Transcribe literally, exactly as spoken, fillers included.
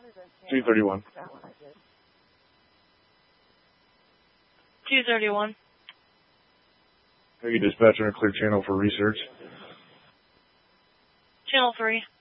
two thirty-one. two thirty-one. Are you dispatching a clear channel for research? Channel three.